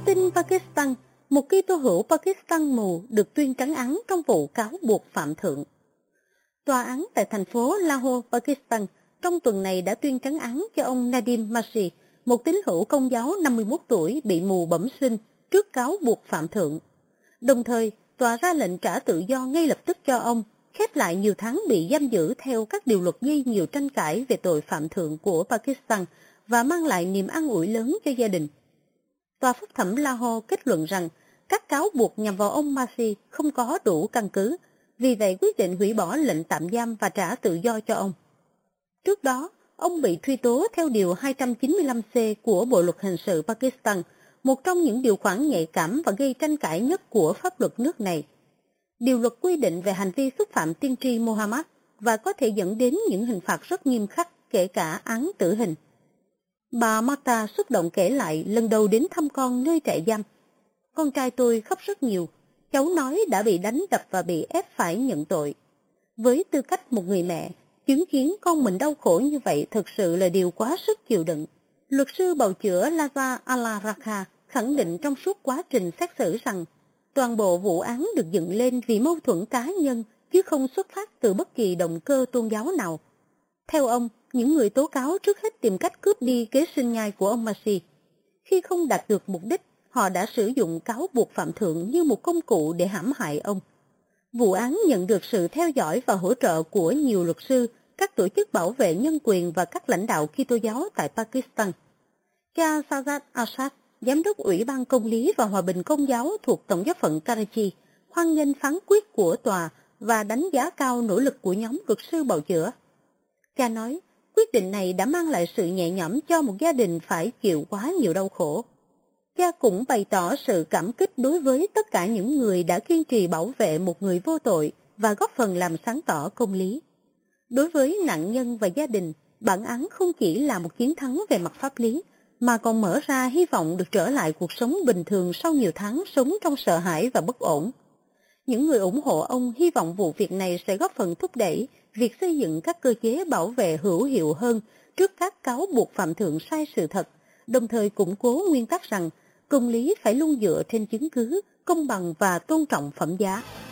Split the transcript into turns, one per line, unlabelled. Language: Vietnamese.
Tin Pakistan, một Kitô hữu Pakistan mù được tuyên trắng án trong vụ cáo buộc phạm thượng. Tòa án tại thành phố Lahore, Pakistan trong tuần này đã tuyên trắng án cho ông Nadim Masih, một tín hữu Công giáo 51 tuổi bị mù bẩm sinh trước cáo buộc phạm thượng. Đồng thời, tòa ra lệnh trả tự do ngay lập tức cho ông, khép lại nhiều tháng bị giam giữ theo các điều luật gây nhiều tranh cãi về tội phạm thượng của Pakistan và mang lại niềm an ủi lớn cho gia đình. Tòa phúc thẩm Lahore kết luận rằng các cáo buộc nhằm vào ông Masih không có đủ căn cứ, vì vậy quyết định hủy bỏ lệnh tạm giam và trả tự do cho ông. Trước đó, ông bị truy tố theo Điều 295C của Bộ Luật Hình sự Pakistan, một trong những điều khoản nhạy cảm và gây tranh cãi nhất của pháp luật nước này. Điều luật quy định về hành vi xúc phạm tiên tri Muhammad và có thể dẫn đến những hình phạt rất nghiêm khắc, kể cả án tử hình. Bà Mata xúc động kể lại lần đầu đến thăm con nơi trại giam. Con trai tôi khóc rất nhiều, cháu nói đã bị đánh đập và bị ép phải nhận tội. Với tư cách một người mẹ, chứng kiến con mình đau khổ như vậy thực sự là điều quá sức chịu đựng. Luật sư bào chữa Laza Al-Rakha khẳng định trong suốt quá trình xét xử rằng toàn bộ vụ án được dựng lên vì mâu thuẫn cá nhân chứ không xuất phát từ bất kỳ động cơ tôn giáo nào. Theo ông, những người tố cáo trước hết tìm cách cướp đi kế sinh nhai của ông Masih. Khi không đạt được mục đích, họ đã sử dụng cáo buộc phạm thượng như một công cụ để hãm hại ông. Vụ án nhận được sự theo dõi và hỗ trợ của nhiều luật sư, các tổ chức bảo vệ nhân quyền và các lãnh đạo Kitô giáo tại Pakistan. Cha Sajjad Asad, Giám đốc Ủy ban Công lý và Hòa bình Công giáo thuộc Tổng giáo phận Karachi, hoan nghênh phán quyết của tòa và đánh giá cao nỗ lực của nhóm luật sư bào chữa. Cha nói, quyết định này đã mang lại sự nhẹ nhõm cho một gia đình phải chịu quá nhiều đau khổ. Cha cũng bày tỏ sự cảm kích đối với tất cả những người đã kiên trì bảo vệ một người vô tội và góp phần làm sáng tỏ công lý. Đối với nạn nhân và gia đình, bản án không chỉ là một chiến thắng về mặt pháp lý, mà còn mở ra hy vọng được trở lại cuộc sống bình thường sau nhiều tháng sống trong sợ hãi và bất ổn. Những người ủng hộ ông hy vọng vụ việc này sẽ góp phần thúc đẩy việc xây dựng các cơ chế bảo vệ hữu hiệu hơn trước các cáo buộc phạm thượng sai sự thật, đồng thời củng cố nguyên tắc rằng công lý phải luôn dựa trên chứng cứ, công bằng và tôn trọng phẩm giá.